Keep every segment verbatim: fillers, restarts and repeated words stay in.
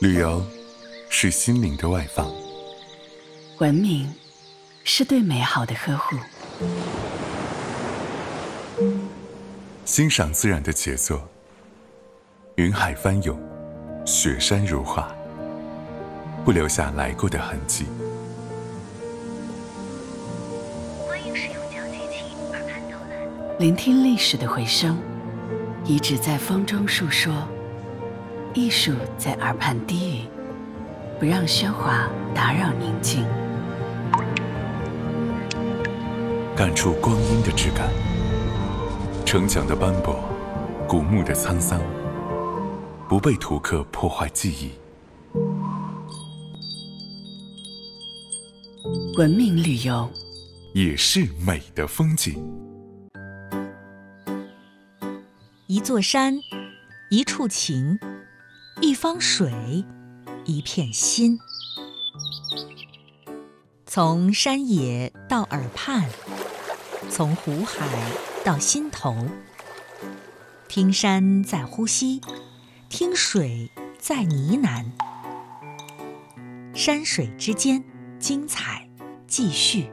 旅游是心灵的外放， 文明是对美好的呵护， 欣赏自然的杰作，云海翻涌，雪山如画，不留下来过的痕迹。 欢迎使用讲解器耳畔导览， 聆听历史的回声，遗址在风中述说，艺术在耳畔低语，不让喧哗打扰宁静， 感触光阴的质感，城墙的斑驳，古墓的沧桑，不被图刻破坏记忆。 文明旅游也是美的风景。 一座山，一处情，一方水，一片心。从山野到耳畔，从湖海到心头，听山在呼吸，听水在呢喃，山水之间，精彩继续。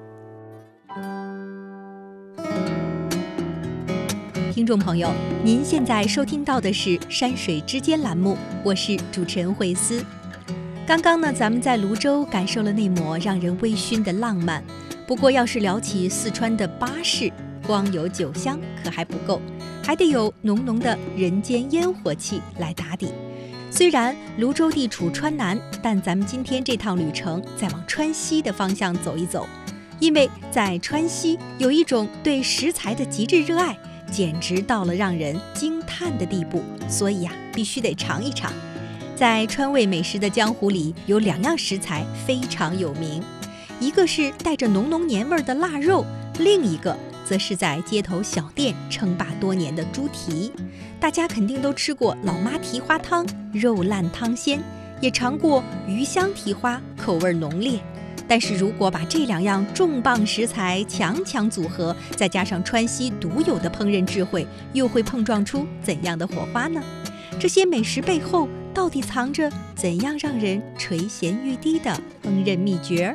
听众朋友，您现在收听到的是山水之间栏目，我是主持人慧思。刚刚呢，咱们在泸州感受了那抹让人微醺的浪漫。不过要是聊起四川的巴士，光有酒香可还不够，还得有浓浓的人间烟火气来打底。虽然泸州地处川南，但咱们今天这趟旅程再往川西的方向走一走，因为在川西有一种对食材的极致热爱，简直到了让人惊叹的地步，所以呀、啊，必须得尝一尝。在川味美食的江湖里，有两样食材非常有名，一个是带着浓浓年味的腊肉，另一个则是在街头小店称霸多年的猪蹄。大家肯定都吃过老妈蹄花汤，肉烂汤鲜，也尝过鱼香蹄花，口味浓烈。但是如果把这两样重磅食材强强组合，再加上川西独有的烹饪智慧，又会碰撞出怎样的火花呢？这些美食背后到底藏着怎样让人垂涎欲滴的烹饪秘诀？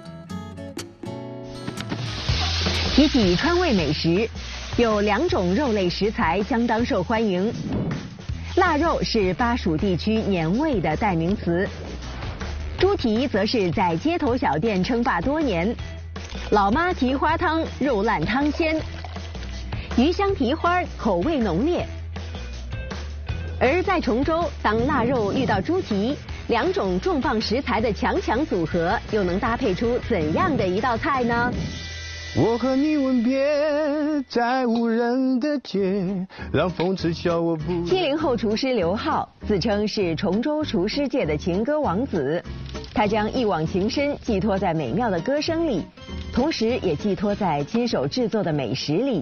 提起川味美食，有两种肉类食材相当受欢迎。腊肉是巴蜀地区年味的代名词，猪蹄则是在街头小店称霸多年。老妈蹄花汤肉烂汤鲜，鱼香蹄花口味浓烈。而在崇州，当腊肉遇到猪蹄，两种重磅食材的强强组合，又能搭配出怎样的一道菜呢？ 我和你吻别在无人的街，让风痴笑我不。 七零后厨师刘浩自称是崇州厨师界的情歌王子，他将一往情深寄托在美妙的歌声里，同时也寄托在亲手制作的美食里。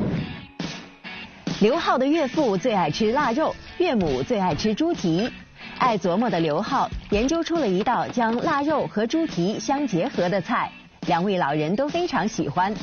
刘浩的岳父最爱吃腊肉，岳母最爱吃猪蹄。爱琢磨的刘浩研究出了一道将腊肉和猪蹄相结合的菜，两位老人都非常喜欢。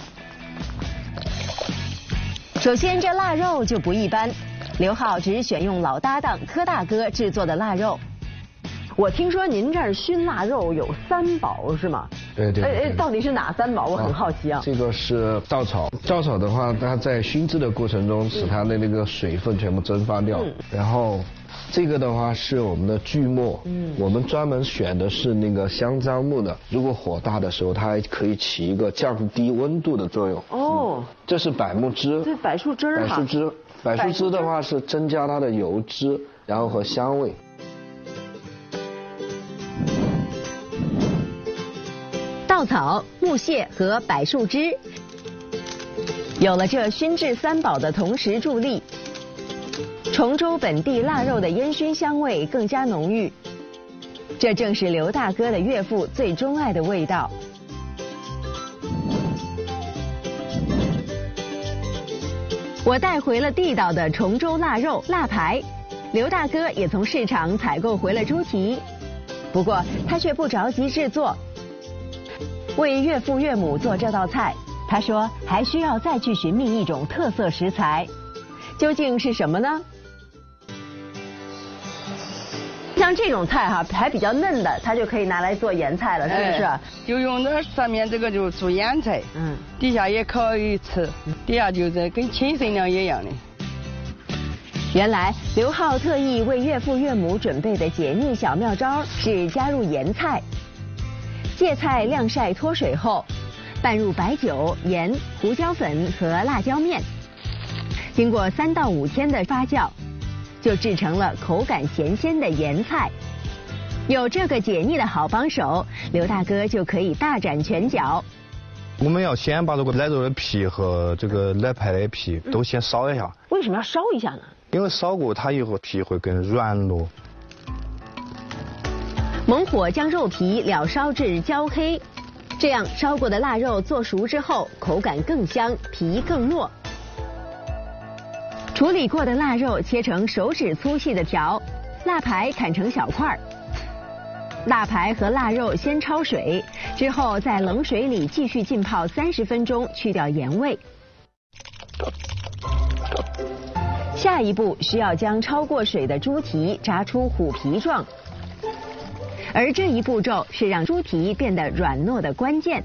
首先，这腊肉就不一般，刘浩只选用老搭档柯大哥制作的腊肉。 我听说您这儿熏腊肉有三宝是吗？ 对对对。 哎哎，到底是哪三宝？我很好奇啊。 啊这个是稻草，稻草的话，它在熏制的过程中，使它的那个水分全部蒸发掉。嗯、然后，这个的话是我们的锯末，嗯，我们专门选的是那个香樟木的。如果火大的时候，它还可以起一个降低温度的作用。哦。嗯、这是柏木枝。 这柏树枝儿哈。 柏树枝，柏树枝的话是增加它的油脂，然后和香味。 稻草、木屑和柏树枝，有了这熏制三宝的同时助力，崇州本地腊肉的烟熏香味更加浓郁。这正是刘大哥的岳父最钟爱的味道。我带回了地道的崇州腊肉、腊排，刘大哥也从市场采购回了猪蹄，不过他却不着急制作。为岳父岳母做这道菜，他说还需要再去寻觅一种特色食材，究竟是什么呢？ 像这种菜哈，还比较嫩的，它就可以拿来做盐菜了，是不是？ 哎、就用这上面这个就做盐菜， 嗯， 底下也可以吃，底下就是跟青参娘一样的。 原来刘浩特意为岳父岳母准备的解腻小妙招是加入盐菜。芥菜晾晒脱水后，拌入白酒、盐、胡椒粉和辣椒面，经过三到五天的发酵，就制成了口感咸鲜的盐菜。有这个解腻的好帮手，刘大哥就可以大展拳脚。 我们要先把这个腊肉的皮和这个腊排的皮都先烧一下。 为什么要烧一下呢？ 因为烧过它以后皮会更软糯。 猛火将肉皮燎烧至焦黑，这样烧过的腊肉做熟之后，口感更香，皮更糯。处理过的腊肉切成手指粗细的条，腊排砍成小块儿。腊排和腊肉先焯水，之后在冷水里继续浸泡三十分钟，去掉盐味。下一步需要将焯过水的猪蹄炸出虎皮状，而这一步骤是让猪蹄变得软糯的关键。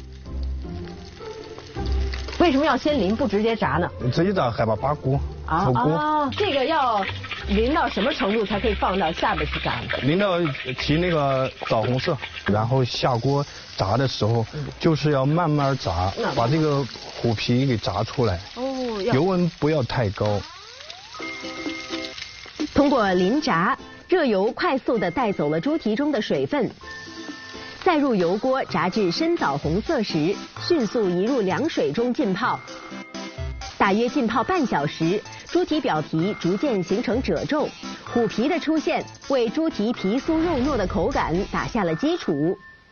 为什么要先淋不直接炸呢？ 直接炸害怕把锅出锅。 啊，这个要淋到什么程度才可以放到下边去炸？ 淋到提那个枣红色，然后下锅炸的时候，就是要慢慢炸，把这个虎皮给炸出来。 哦， 油温不要太高。 通过淋炸，热油快速地带走了猪蹄中的水分，再入油锅炸至深枣红色时，迅速移入凉水中浸泡。大约浸泡半小时，猪蹄表皮逐渐形成褶皱，虎皮的出现为猪蹄皮酥肉糯的口感打下了基础。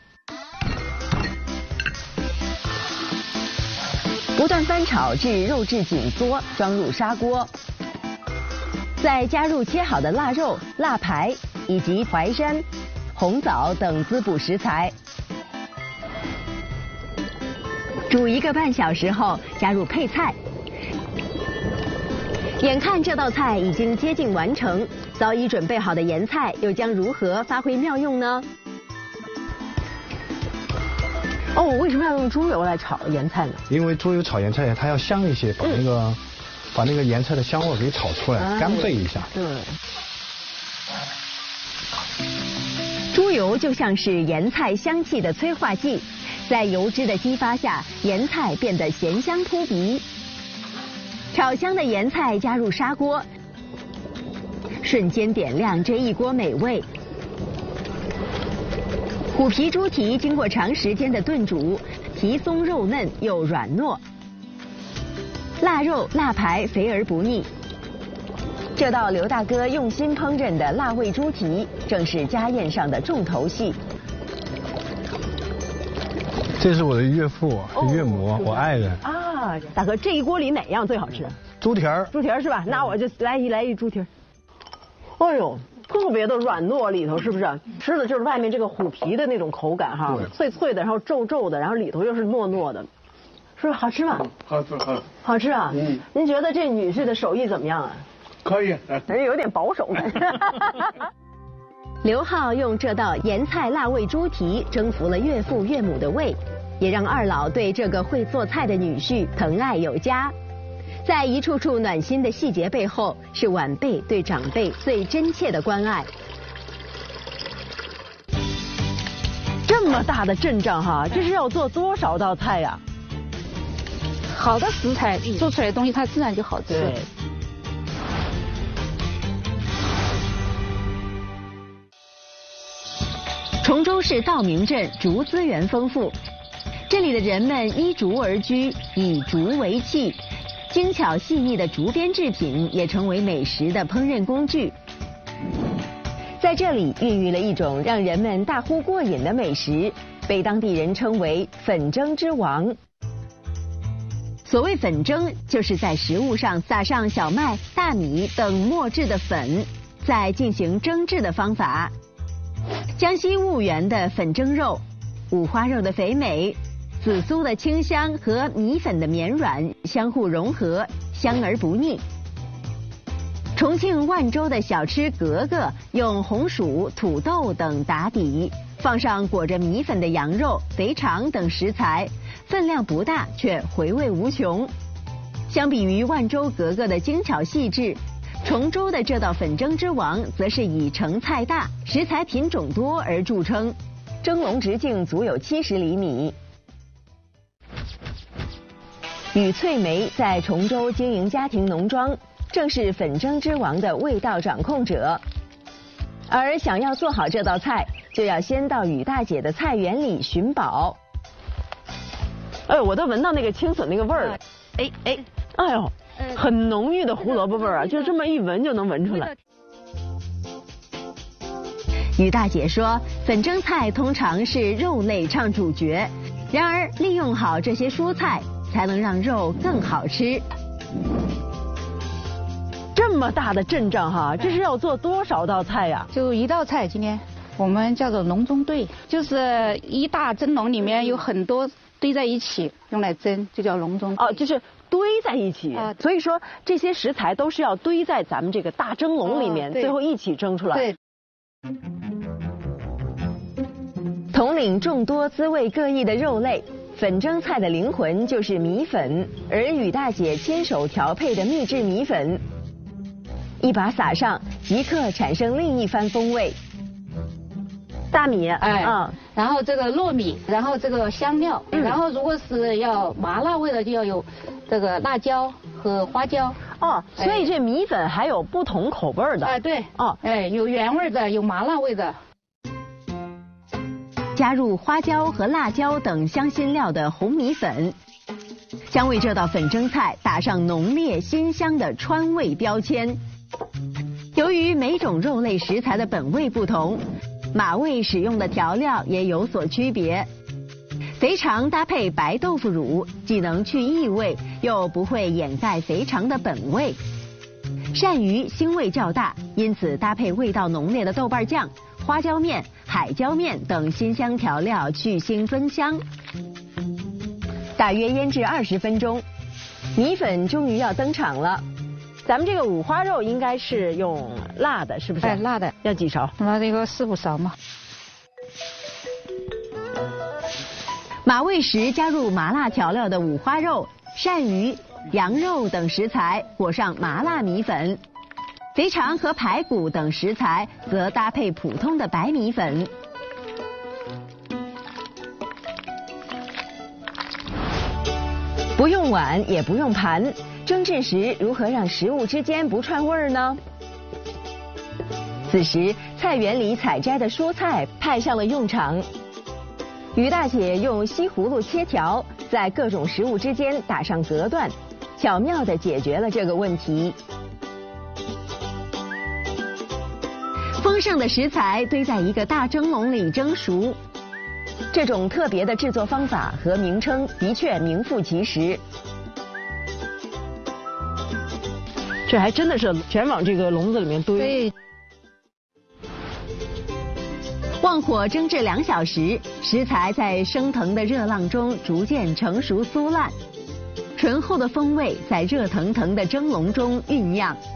不断翻炒至肉质紧缩，装入砂锅。再加入切好的腊肉、腊排以及淮山、红枣等滋补食材，煮一个半小时后加入配菜。眼看这道菜已经接近完成，早已准备好的盐菜又将如何发挥妙用呢？ 哦，为什么要用猪油来炒盐菜呢？ 因为猪油炒盐菜它要香一些，把那个、嗯、把那个盐菜的香味给炒出来，哎、干焙一下。 对。 猪油就像是盐菜香气的催化剂，在油脂的激发下，盐菜变得咸香扑鼻。炒香的盐菜加入砂锅，瞬间点亮这一锅美味。虎皮猪蹄经过长时间的炖煮，皮松肉嫩又软糯，腊肉腊排肥而不腻。这道刘大哥用心烹饪的腊味猪蹄，正是家宴上的重头戏。 这是我的岳父、哦、岳母，我爱人。 啊，大哥，这一锅里哪样最好吃？ 猪蹄儿。 猪蹄儿是吧？那我就来一来一猪蹄儿。哎呦，特别的软糯，里头是不是？吃的就是外面这个虎皮的那种口感哈，脆脆的，然后皱皱的，然后里头又是糯糯的，是不是好吃吗？ 好吃，好吃。 好吃啊！嗯。您觉得这女婿的手艺怎么样啊？ 可以， 人有点保守感。 刘浩用这道盐菜腊味猪蹄征服了岳父岳母的胃，也让二老对这个会做菜的女婿疼爱有加。在一处处暖心的细节背后，是晚辈对长辈最真切的关爱。 这么大的阵仗哈，这是要做多少道菜呀？ 好的食材做出来的东西，它自然就好吃。 对。 崇州市道明镇竹资源丰富，这里的人们依竹而居，以竹为器，精巧细腻的竹编制品也成为美食的烹饪工具。在这里孕育了一种让人们大呼过瘾的美食，被当地人称为粉蒸之王。所谓粉蒸，就是在食物上撒上小麦、大米等磨制的粉，再进行蒸制的方法。江西婺源的粉蒸肉，五花肉的肥美，紫苏的清香和米粉的绵软相互融合，香而不腻。 重庆万州的小吃格格用红薯、土豆等打底，放上裹着米粉的羊肉、肥肠等食材，分量不大，却回味无穷。相比于万州格格的精巧细致，崇州的这道粉蒸之王则是以成菜大、食材品种多而著称，蒸笼直径足有七十厘米。宇翠梅在崇州经营家庭农庄，正是粉蒸之王的味道掌控者。而想要做好这道菜，就要先到宇大姐的菜园里寻宝。 哎，我都闻到那个青笋那个味儿了。 哎哎， 哎呦，很浓郁的胡萝卜味儿啊，就这么一闻就能闻出来。 宇大姐说，粉蒸菜通常是肉类唱主角，然而利用好这些蔬菜，才能让肉更好吃。 这么大的阵仗哈，这是要做多少道菜呀？ 就一道菜，今天我们叫做笼中对，就是一大蒸笼里面有很多堆在一起用来蒸，就叫笼中对。 哦，就是堆在一起。啊，所以说这些食材都是要堆在咱们这个大蒸笼里面，哦，最后一起蒸出来。 对。 统领众多滋味各异的肉类，粉蒸菜的灵魂就是米粉，而宇大姐亲手调配的秘制米粉，一把撒上，即刻产生另一番风味。 大米， 哎，嗯，然后这个糯米，然后这个香料，嗯，然后如果是要麻辣味的，就要有这个辣椒和花椒。 哦，所以这米粉还有不同口味的。 哎，对， 哦， 哎，有原味的，有麻辣味的。 加入花椒和辣椒等香辛料的红米粉，将为这道粉蒸菜打上浓烈辛香的川味标签。由于每种肉类食材的本味不同，马味使用的调料也有所区别。肥肠搭配白豆腐乳，既能去异味，又不会掩盖肥肠的本味。鳝鱼腥味较大，因此搭配味道浓烈的豆瓣酱、花椒面、海椒面等辛香调料去腥增香。大约腌制二十分钟，米粉终于要登场了。 咱们这个五花肉应该是用辣的，是不是？ 哎，辣的。 要几勺？ 那这个四五勺嘛。 马味时加入麻辣调料的五花肉、鳝鱼、羊肉等食材，裹上麻辣米粉。肥肠和排骨等食材则搭配普通的白米粉。不用碗也不用盘，蒸制时如何让食物之间不串味儿呢？此时，菜园里采摘的蔬菜派上了用场。于大姐用西葫芦切条，在各种食物之间打上隔断，巧妙地解决了这个问题。丰盛的食材堆在一个大蒸笼里蒸熟，这种特别的制作方法和名称的确名副其实。 这还真的是全往这个笼子里面堆。 对。 旺火蒸制两小时，食材在升腾的热浪中逐渐成熟酥烂，醇厚的风味在热腾腾的蒸笼中酝酿。